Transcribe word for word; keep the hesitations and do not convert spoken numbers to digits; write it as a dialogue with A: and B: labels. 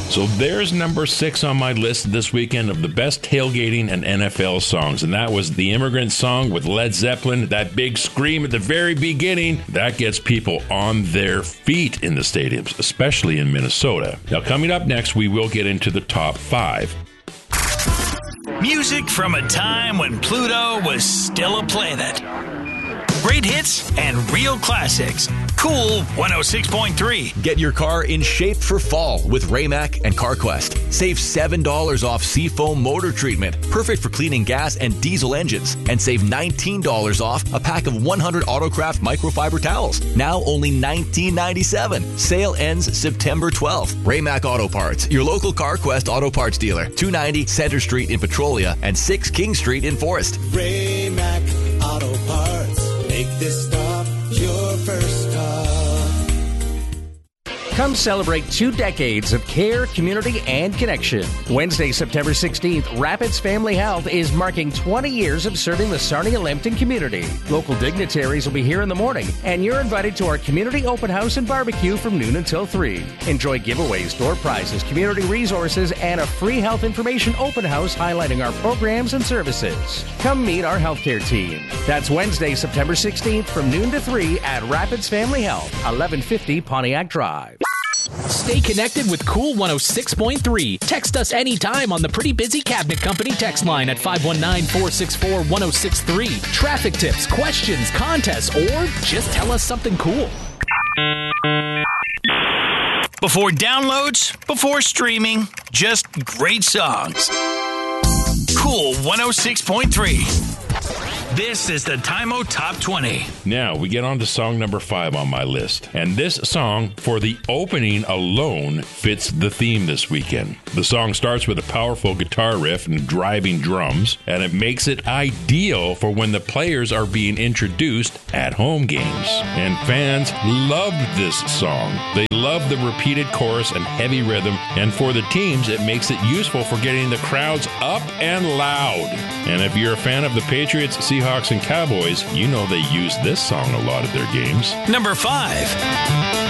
A: So there's number six on my list this weekend of the best tailgating and N F L songs, and that was the Immigrant Song with Led Zeppelin. That big scream at the very beginning, that gets people on their feet in the stadiums, especially in Minnesota. Now, coming up next, we will get into the top five.
B: Music from a time when Pluto was still a planet. Great hits and real classics. Cool one oh six point three.
C: Get your car in shape for fall with Raymac and CarQuest. Save seven dollars off Seafoam motor treatment, perfect for cleaning gas and diesel engines. And save nineteen dollars off a pack of one hundred Autocraft microfiber towels. Now only nineteen ninety-seven. Sale ends September twelfth. Raymac Auto Parts, your local CarQuest Auto Parts dealer. two ninety Center Street in Petrolia and six King Street in Forest.
D: Raymac Auto Parts. Make this stop your first stop.
E: Come celebrate two decades of care, community, and connection. Wednesday, September sixteenth, Rapids Family Health is marking twenty years of serving the Sarnia-Lambton community. Local dignitaries will be here in the morning, and you're invited to our community open house and barbecue from noon until three. Enjoy giveaways, door prizes, community resources, and a free health information open house highlighting our programs and services. Come meet our healthcare team. That's Wednesday, September sixteenth from noon to three at Rapids Family Health, eleven fifty Pontiac Drive.
F: Stay connected with Cool one oh six point three. Text us anytime on the Pretty Busy Cabinet Company text line at five one nine, four six four, one oh six three. Traffic tips, questions, contests, or just tell us something cool.
B: Before downloads, before streaming, just great songs. Cool one oh six point three. This is the Time-O Top twenty.
A: Now, we get on to song number five on my list. And this song, for the opening alone, fits the theme this weekend. The song starts with a powerful guitar riff and driving drums, and it makes it ideal for when the players are being introduced at home games. And fans loved this song. They love the repeated chorus and heavy rhythm, and for the teams, it makes it useful for getting the crowds up and loud. And if you're a fan of the Patriots, Seahawks, and Cowboys, you know they use this song a lot at their games.
B: Number five.